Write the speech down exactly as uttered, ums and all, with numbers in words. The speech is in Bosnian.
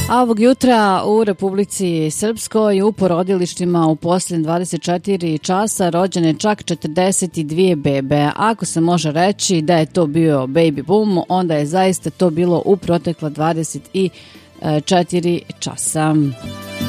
A ovog jutra u Republici Srpskoj u porodilištima u posljednjih dvadeset četiri časa rođene čak četrdeset dvije bebe. Ako se može reći da je to bio baby boom, onda je zaista to bilo u protekla dvadeset četiri časa.